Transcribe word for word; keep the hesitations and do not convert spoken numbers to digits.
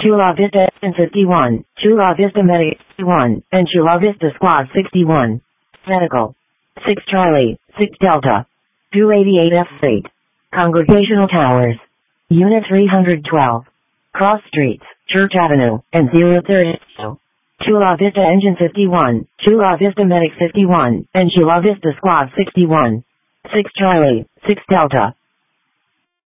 Chula Vista Engine fifty-one, Chula Vista Medic fifty-one, and Chula Vista Squad sixty-one. Medical. six Charlie, six Delta. two eighty-eight F Freight. Congregational Towers. Unit three hundred twelve. Cross Streets, Church Avenue, and zero thirty-two. Chula Vista Engine fifty-one, Chula Vista Medic fifty-one, and Chula Vista Squad sixty-one. six Charlie, six Delta.